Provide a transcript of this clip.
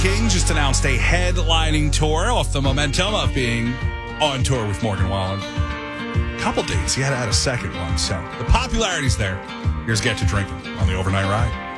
King just announced a headlining tour off the momentum of being on tour with Morgan Wallen. Couple dates. He had to add a second one. So the popularity's there. Here's Get to Drinking on the Overnight Ride.